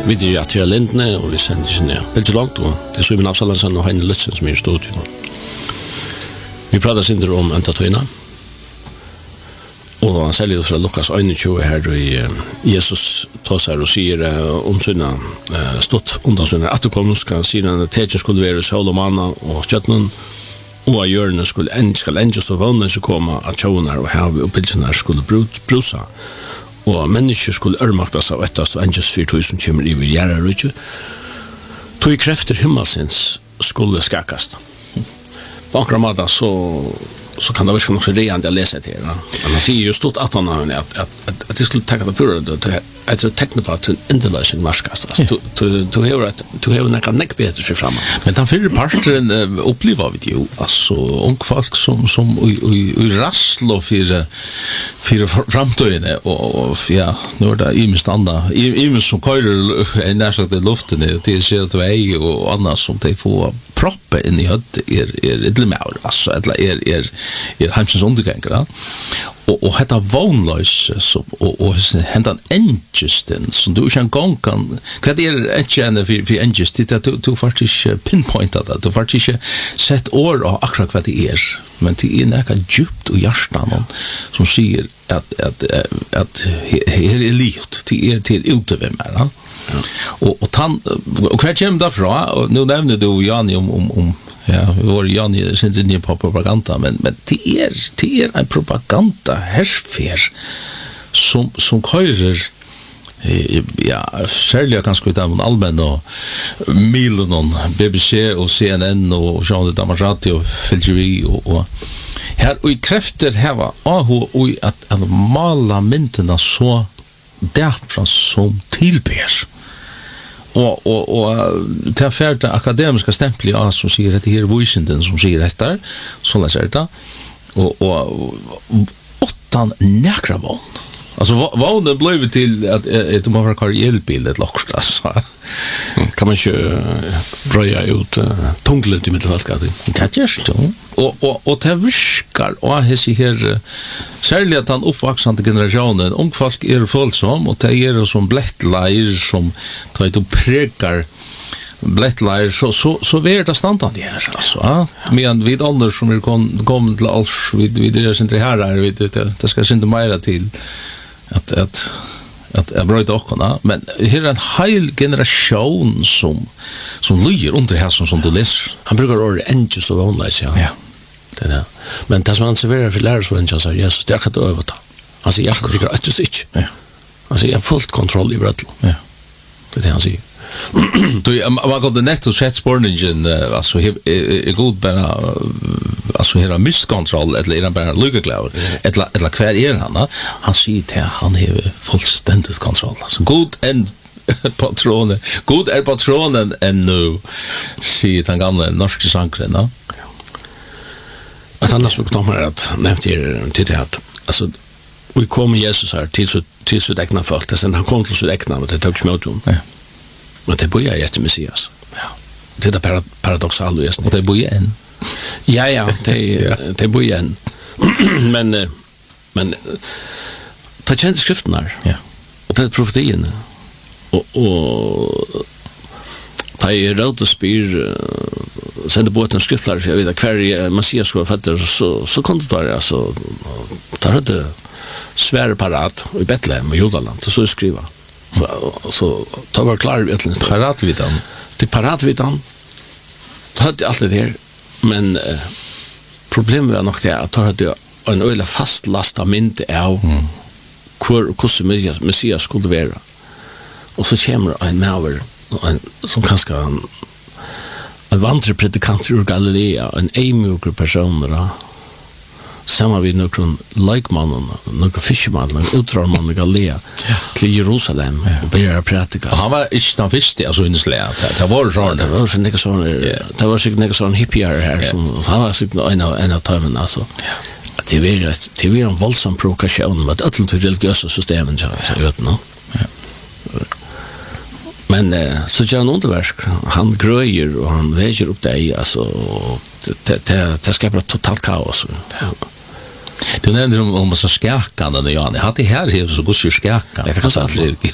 Vi är ju till Lindne och vi sänder ju ner. Det är långt då. Det är så min Absalonsen och Heine Lutzen som är i studion. Vi pratar sin om Antatöjna. Och han säljer från Lukas 21 här i Jesus tar sig och säger om sina stått undan sina att du kommer ska säga att det skulle vara sol och manna och stjärnan och att hjörnen skulle ändå stå vann så komma att tjånar och här och bilderna skulle brusa. Og mennesker skulle ørmaktas av ettast og endjes 4000 kommer i vilgjæra rydje. Tog i krefter himmelsins skulle skakast. På akkurat måte så kan det virke nok så reande å lese til. Men han sier jo stort at han har at de skulle tenke det pura det etter å tekne på at en endeløsning marskast. Du har nekka nekk bedre for framme. Men den fyrre parten opplever vi jo, altså ung folk som i rassel og fire framtøyene, og ja, nå det imest andre, imest som køyrer nærsagt i luften, til CO2 og annet som de får proppe inn i høtt et limaur, altså, eller heimsens underganger, og hetta vånløs og hentan engesten som du ikke en gang kan hva engene for engest det du faktisk pinpointa det du faktisk ikke sett år av akkurat hva det men det nekka djupt og hjertan som sier at her livet det til ute ved meg og hva kommer derfra og nå nevner du Jani om ja, vi var Jani sin inne på propaganda, men det en propaganda herfer som køyrer ja, særlig kanskje ut av allmenn og Milen og BBC og CNN og Jean de Damasati og Filgeri og her og i krefter heva og at mala myndene så derfra som tilber og til færd akademiska stempel ja, som sier at det her Washington som sier dette så leser det og åttan nekra vogn alltså vognen blev till att det må vara karriärbildet lockst alltså kan man ju bröja ut tunglet i mittelfallsgatan det görs då och det viskar och här särskilt att han uppvaxande generationen ung folk följsam och det är som blättleir som tar ut och prekar blättleir så är det standard här alltså men vid andra som är kom till alls vid det inte här vid det ska inte mera till att jag bröt också men här är en hel generation som lyger under här som du läser han brukar ordet endast och online ja det där men det som han serverar för lärare så inte så Jesus det kan du överta alltså jag ska tycka att du sitter ja alltså jag har fullt kontroll i bröttel ja det han säger du man går det netto set sporningen alltså är god bara alltså hela misskontroll eller bara lugglad eller kvar han säger till han har fullständigt kontroll alltså god en patronen god patronen än nu säger den gamla norska sångaren att annars skulle komma att nämnt till det att alltså vi kommer Jesus här till så ägna folk det sen han kom till så ägna och det tog smot om men det börjar jätte Messias ja det är paradoxalt just och det börjar en ja det börjar en men ta kända skrifterna ja och det är profetierna och ta i råd spyr sända bort en skriftlare för jag vet att kvar Messias skulle fötter så kom det där alltså tar hade svär parat i Betlehem och Judaland så skriva så tar var klar vet inte paratvitan det paratvitan hade allt det här men problemet var nog det att hade en öle fast lasta mynd av hur Messias skulle vara och så kommer en maver som kanske en vantrepredikant ur Galilea en emjuker person samma vid någon lekmannen någon fiskeman en utrarman i Galilea till Jerusalem och började predika han var inte den första alltså inslä det var så några sån det var sig några sån hippier här som han var sig en av timmen alltså det var en våldsam provokation med allt det religiösa systemen så vet nå men så gör han underverk han gröjer och han väger upp dig alltså det skapar totalt kaos du nämnde om så skärkande ja det hade här så går så skärkande det kan så